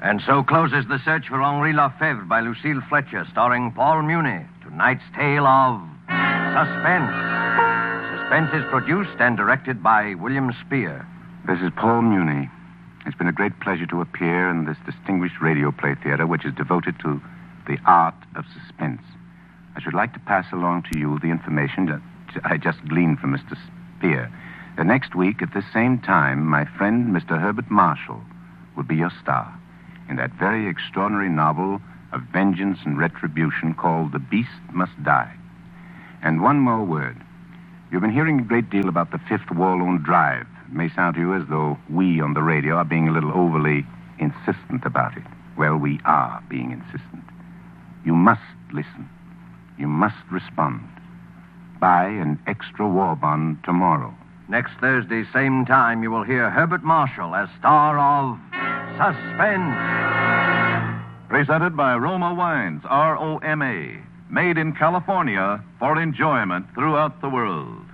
And so closes The Search for Henri Lefebvre by Lucille Fletcher, starring Paul Muni. Tonight's tale of Suspense. Suspense is produced and directed by William Spear. This is Paul Muni. It's been a great pleasure to appear in this distinguished radio play theater, which is devoted to the art of suspense. I should like to pass along to you the information that I just gleaned from Mr. Spear. Next week, at this same time, my friend, Mr. Herbert Marshall, will be your star in that very extraordinary novel of vengeance and retribution called The Beast Must Die. And one more word. You've been hearing a great deal about the Fifth Warlone Drive. It may sound to you as though we on the radio are being a little overly insistent about it. Well, we are being insistent. You must listen. You must respond. Buy an extra war bond tomorrow. Next Thursday, same time, you will hear Herbert Marshall as star of Suspense. Presented by Roma Wines, R-O-M-A. Made in California for enjoyment throughout the world.